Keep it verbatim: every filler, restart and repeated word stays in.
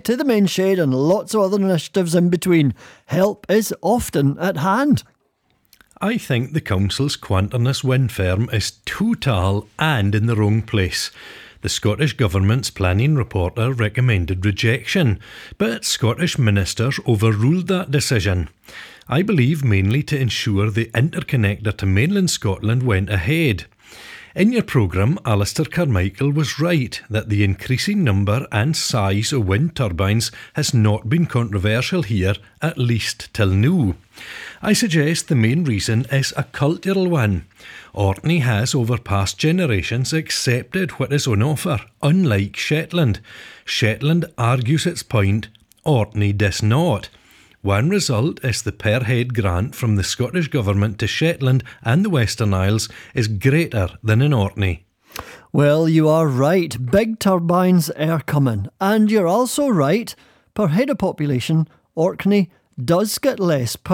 to the main shed and lots of other initiatives in between. Help is often at hand. I think the Council's Quanterniss wind farm is too tall and in the wrong place. The Scottish Government's planning reporter recommended rejection, but Scottish ministers overruled that decision. I believe mainly to ensure the interconnector to mainland Scotland went ahead. In your programme, Alistair Carmichael was right that the increasing number and size of wind turbines has not been controversial here, at least till now. I suggest the main reason is a cultural one. Orkney has over past generations accepted what is on offer, unlike Shetland. Shetland argues its point, Orkney does not. One result is the per head grant from the Scottish Government to Shetland and the Western Isles is greater than in Orkney. Well, you are right. Big turbines are coming. And you're also right. Per head of population, Orkney does get less power.